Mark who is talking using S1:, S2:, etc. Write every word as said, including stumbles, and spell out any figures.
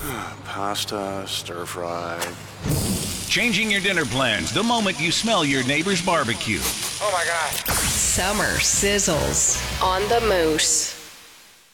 S1: Pasta, stir fry.
S2: Changing your dinner plans the moment you smell your neighbor's barbecue.
S3: Oh my God.
S4: Summer sizzles on the Moose.